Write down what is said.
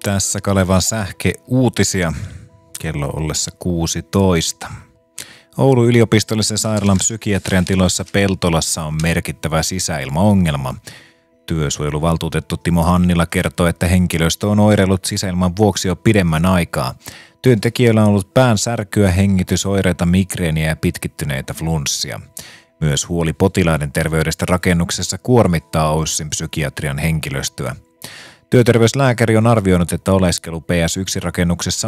Tässä Kalevan sähkeuutisia kello ollessa 16. Oulun yliopistollisen sairaalan psykiatrian tiloissa Peltolassa on merkittävä sisäilmaongelma. Työsuojeluvaltuutettu Timo Hannila kertoo, että henkilöstö on oireillut sisäilman vuoksi jo pidemmän aikaa. Työntekijöillä on ollut päänsärkyä, hengitysoireita, migreeniä ja pitkittyneitä flunssia. Myös huoli potilaiden terveydestä rakennuksessa kuormittaa OYSin psykiatrian henkilöstöä. Työterveyslääkäri on arvioinut, että oleskelu PS1-rakennuksessa